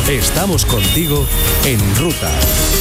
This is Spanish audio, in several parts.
Estamos contigo en ruta.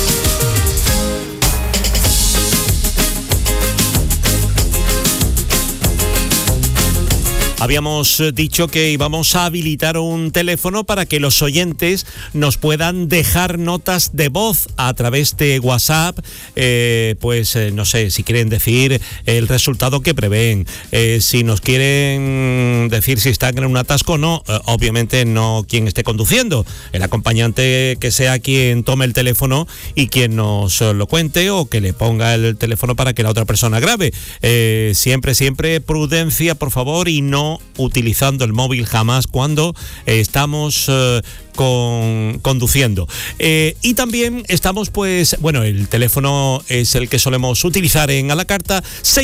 Habíamos dicho que íbamos a habilitar un teléfono para que los oyentes nos puedan dejar notas de voz a través de WhatsApp, no sé, si quieren decir el resultado que prevén, si nos quieren decir si están en un atasco o no, obviamente no quien esté conduciendo, el acompañante que sea quien tome el teléfono y quien nos lo cuente o que le ponga el teléfono para que la otra persona grabe. Siempre prudencia, por favor, y no utilizando el móvil jamás cuando estamos conduciendo. Y también estamos, el teléfono es el que solemos utilizar en a la carta,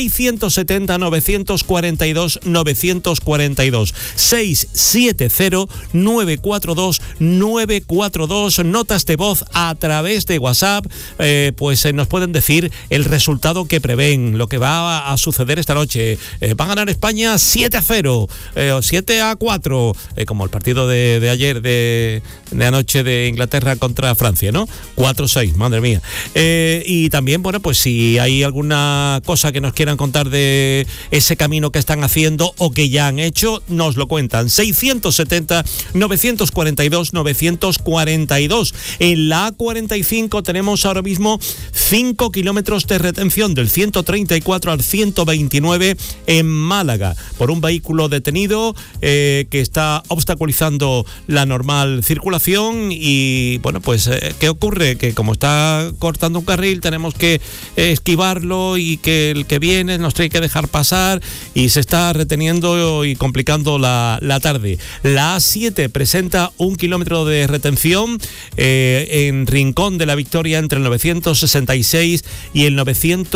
670-942-942, 670-942-942, notas de voz a través de WhatsApp, nos pueden decir el resultado que prevén, lo que va a suceder esta noche. Va a ganar España 7-0, o 7-4, como el partido de ayer de anoche de Inglaterra contra Francia, ¿no? 4-6, madre mía. Y también, si hay alguna cosa que nos quieran contar de ese camino que están haciendo o que ya han hecho, nos lo cuentan. 670-942-942. En la A45 tenemos ahora mismo 5 kilómetros de retención del 134 al 129 en Málaga por un vehículo detenido que está obstaculizando la normal circulación. Y ¿qué ocurre? Que como está cortando un carril tenemos que esquivarlo y que el que viene nos tiene que dejar pasar y se está reteniendo y complicando la tarde. La A7 presenta 1 kilómetro de retención en Rincón de la Victoria entre el 966 y el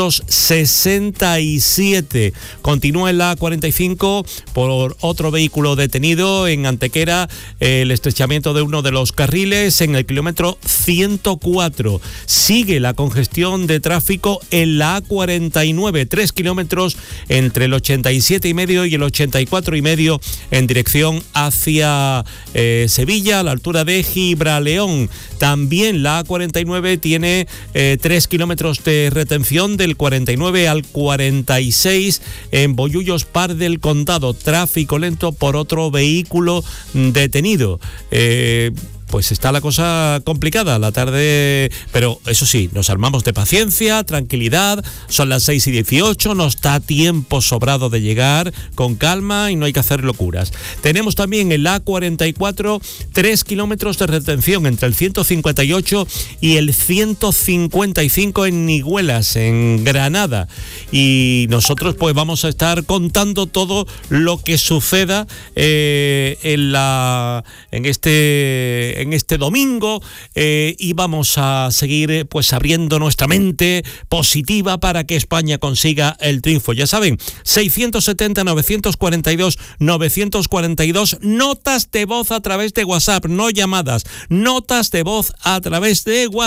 967. Continúa en la A45 por otro vehículo detenido en Antequera, el estrechamiento de uno de los carriles en el kilómetro 104. Sigue la congestión de tráfico en la A49, 3 kilómetros entre el 87,5 y el 84,5 en dirección hacia Sevilla, a la altura de Gibraleón. También la A49 tiene 3 kilómetros de retención del 49 al 46 en Bollullos, Par del Condado. Tráfico lento por otro vehículo detenido. Está la cosa complicada la tarde, pero eso sí, nos armamos de paciencia, tranquilidad. Son las 6:18, nos da tiempo sobrado de llegar con calma y no hay que hacer locuras. Tenemos también el A44, 3 kilómetros de retención entre el 158 y el 155 en Niguelas, en Granada. Y nosotros vamos a estar contando todo lo que suceda en este domingo, y vamos a seguir abriendo nuestra mente positiva para que España consiga el triunfo. Ya saben, 670-942-942, notas de voz a través de WhatsApp, no llamadas, notas de voz a través de WhatsApp.